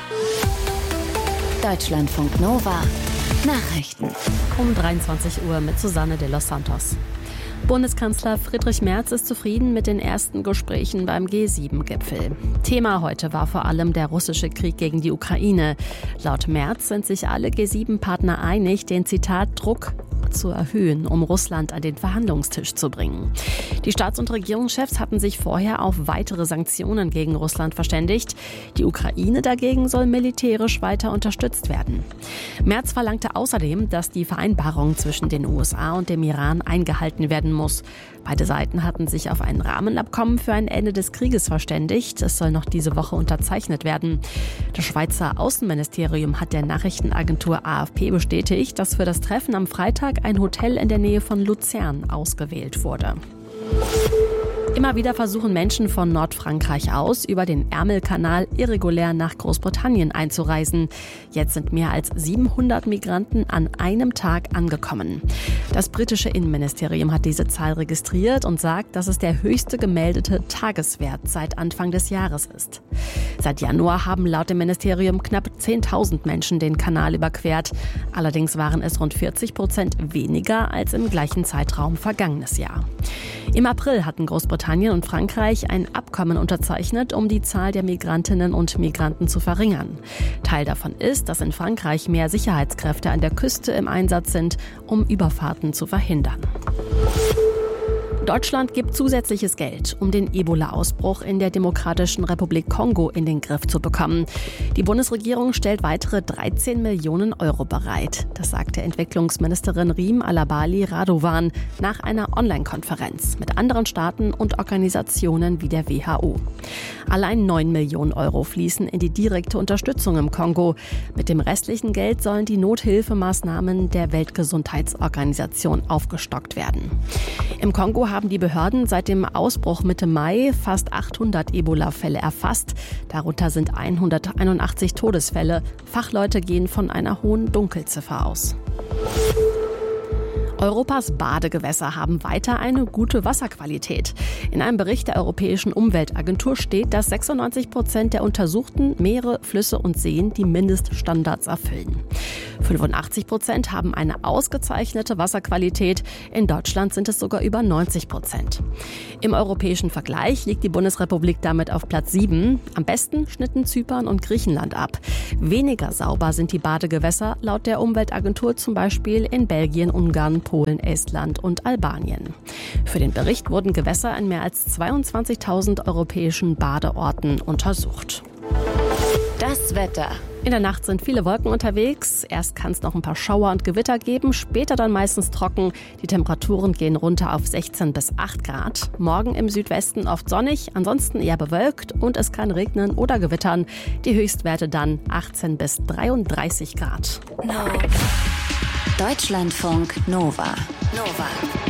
Deutschlandfunk Nova Nachrichten. Um 23 Uhr mit Susanne de los Santos. Bundeskanzler Friedrich Merz ist zufrieden mit den ersten Gesprächen beim G7-Gipfel. Thema heute war vor allem der russische Krieg gegen die Ukraine. Laut Merz sind sich alle G7-Partner einig, den Zitat Druck zu erhöhen, um Russland an den Verhandlungstisch zu bringen. Die Staats- und Regierungschefs hatten sich vorher auf weitere Sanktionen gegen Russland verständigt. Die Ukraine dagegen soll militärisch weiter unterstützt werden. Merz verlangte außerdem, dass die Vereinbarung zwischen den USA und dem Iran eingehalten werden muss. Beide Seiten hatten sich auf ein Rahmenabkommen für ein Ende des Krieges verständigt. Es soll noch diese Woche unterzeichnet werden. Das Schweizer Außenministerium hat der Nachrichtenagentur AFP bestätigt, dass für das Treffen am Freitag ein Hotel in der Nähe von Luzern ausgewählt wurde. Immer wieder versuchen Menschen von Nordfrankreich aus über den Ärmelkanal irregulär nach Großbritannien einzureisen. Jetzt sind mehr als 700 Migranten an einem Tag angekommen. Das britische Innenministerium hat diese Zahl registriert und sagt, dass es der höchste gemeldete Tageswert seit Anfang des Jahres ist. Seit Januar haben laut dem Ministerium knapp 10.000 Menschen den Kanal überquert. Allerdings waren es rund 40% weniger als im gleichen Zeitraum vergangenes Jahr. Im April hatten Großbritannien und Frankreich ein Abkommen unterzeichnet, um die Zahl der Migrantinnen und Migranten zu verringern. Teil davon ist, dass in Frankreich mehr Sicherheitskräfte an der Küste im Einsatz sind, um Überfahrten zu verhindern. Deutschland gibt zusätzliches Geld, um den Ebola-Ausbruch in der Demokratischen Republik Kongo in den Griff zu bekommen. Die Bundesregierung stellt weitere 13 Millionen Euro bereit. Das sagte Entwicklungsministerin Riem Alabali Radovan nach einer Online-Konferenz mit anderen Staaten und Organisationen wie der WHO. Allein 9 Millionen Euro fließen in die direkte Unterstützung im Kongo. Mit dem restlichen Geld sollen die Nothilfemaßnahmen der Weltgesundheitsorganisation aufgestockt werden. Im Kongo haben die Behörden seit dem Ausbruch Mitte Mai fast 800 Ebola-Fälle erfasst. Darunter sind 181 Todesfälle. Fachleute gehen von einer hohen Dunkelziffer aus. Europas Badegewässer haben weiter eine gute Wasserqualität. In einem Bericht der Europäischen Umweltagentur steht, dass 96% der untersuchten Meere, Flüsse und Seen die Mindeststandards erfüllen. 85% haben eine ausgezeichnete Wasserqualität. In Deutschland sind es sogar über 90%. Im europäischen Vergleich liegt die Bundesrepublik damit auf Platz 7. Am besten schnitten Zypern und Griechenland ab. Weniger sauber sind die Badegewässer laut der Umweltagentur zum Beispiel in Belgien, Ungarn, Polen, Estland und Albanien. Für den Bericht wurden Gewässer in mehr als 22.000 europäischen Badeorten untersucht. Das Wetter. In der Nacht sind viele Wolken unterwegs. Erst kann es noch ein paar Schauer und Gewitter geben, später dann meistens trocken. Die Temperaturen gehen runter auf 16 bis 8 Grad. Morgen im Südwesten oft sonnig, ansonsten eher bewölkt und es kann regnen oder gewittern. Die Höchstwerte dann 18 bis 33 Grad. Deutschlandfunk Nova.